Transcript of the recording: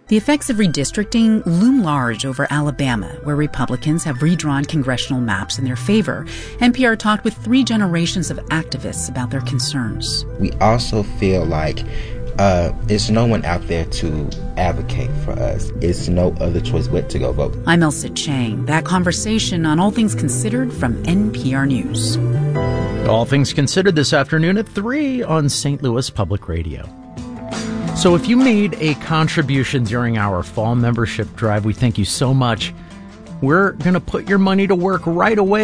The effects of redistricting loom large over Alabama, where Republicans have redrawn congressional maps in their favor. NPR talked with 3 generations of activists about their concerns. We also feel like there's no one out there to advocate for us. It's no other choice but to go vote. I'm Elsa Chang. That conversation on All Things Considered from NPR News. All Things Considered this afternoon at 3 on St. Louis Public Radio. So if you made a contribution during our fall membership drive, we thank you so much. We're going to put your money to work right away.